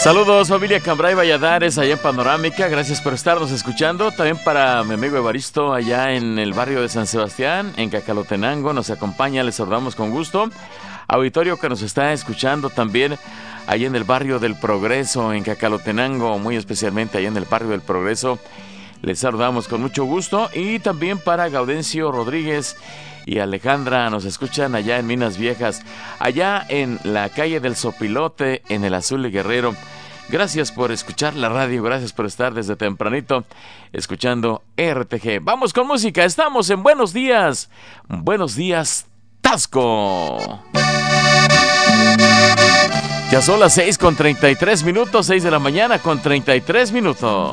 Saludos familia Cambray Valladares allá en Panorámica, gracias por estarnos escuchando. También para mi amigo Evaristo allá en el barrio de San Sebastián, en Cacalotenango, nos acompaña, les saludamos con gusto. Auditorio que nos está escuchando también allá en el barrio del Progreso, en Cacalotenango, muy especialmente allá en el barrio del Progreso, les saludamos con mucho gusto. Y también para Gaudencio Rodríguez y Alejandra, nos escuchan allá en Minas Viejas, allá en la calle del Sopilote, en el Azul de Guerrero. Gracias por escuchar la radio, gracias por estar desde tempranito escuchando RTG. Vamos con música, estamos en Buenos Días Tasco. Ya son las 6:33, 6 de la mañana con 33 minutos.